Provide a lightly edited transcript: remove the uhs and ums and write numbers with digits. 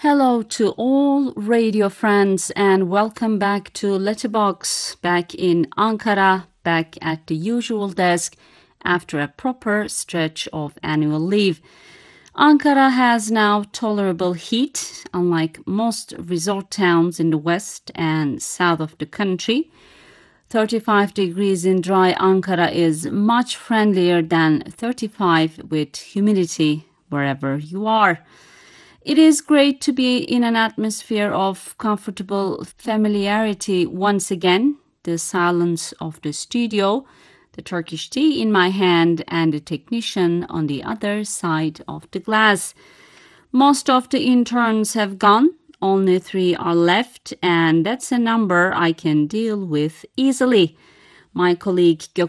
Hello to all radio friends and welcome back to Letterbox, back in Ankara, back at the usual desk after a proper stretch of annual leave. Ankara has now tolerable heat, unlike most resort towns in the west and south of the country. 35 degrees in dry Ankara is much friendlier than 35 with humidity wherever you are. It is great to be in an atmosphere of comfortable familiarity once again. The silence of the studio, the Turkish tea in my hand, and the technician on the other side of the glass. Most of the interns have gone. Only 3 are left, and that's a number I can deal with easily. My colleague